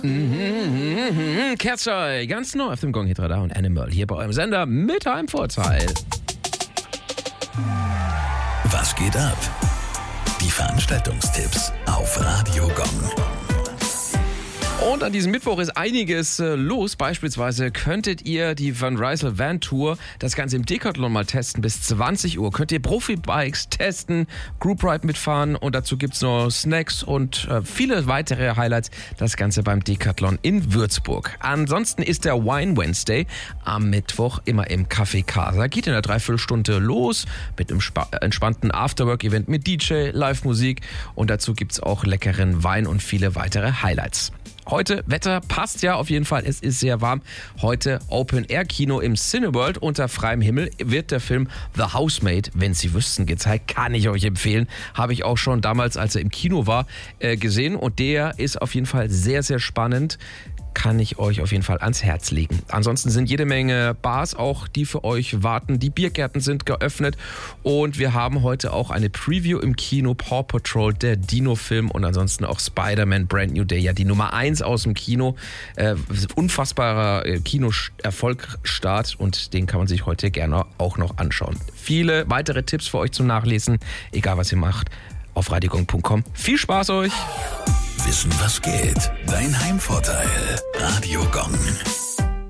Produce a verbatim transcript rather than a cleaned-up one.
Mhm, Kerzai, ganz neu auf dem Gong Hit Radar und Animal hier bei eurem Sender mit Heimvorteil. Was geht ab? Die Veranstaltungstipps auf Radio Gong. Und an diesem Mittwoch ist einiges äh, los. Beispielsweise könntet ihr die Van Rysel Van Tour, das Ganze im Decathlon mal testen bis zwanzig Uhr. Könnt ihr Profi-Bikes testen, Group Ride mitfahren und dazu gibt's noch Snacks und äh, viele weitere Highlights. Das Ganze beim Decathlon in Würzburg. Ansonsten ist der Wine Wednesday am Mittwoch immer im Café Casa. Geht in einer Dreiviertelstunde los mit einem spa- entspannten Afterwork-Event mit D J, Live-Musik und dazu gibt's auch leckeren Wein und viele weitere Highlights. Heute, Wetter passt ja auf jeden Fall, es ist sehr warm. Heute Open-Air-Kino im Cineworld unter freiem Himmel wird der Film The Housemaid, wenn Sie wüssten, gezeigt. Kann ich euch empfehlen. Habe ich auch schon damals, als er im Kino war, äh, gesehen. Und der ist auf jeden Fall sehr, sehr spannend. Kann ich euch auf jeden Fall ans Herz legen. Ansonsten sind jede Menge Bars auch, die für euch warten. Die Biergärten sind geöffnet und wir haben heute auch eine Preview im Kino, Paw Patrol, der Dino-Film und ansonsten auch Spider-Man Brand New Day, ja die Nummer eins aus dem Kino. Äh, unfassbarer äh, Kino-Erfolgsstart und den kann man sich heute gerne auch noch anschauen. Viele weitere Tipps für euch zum Nachlesen, egal was ihr macht, auf radiogong punkt com. Viel Spaß euch! Wissen, was geht? Dein Heimvorteil. Radio Gong.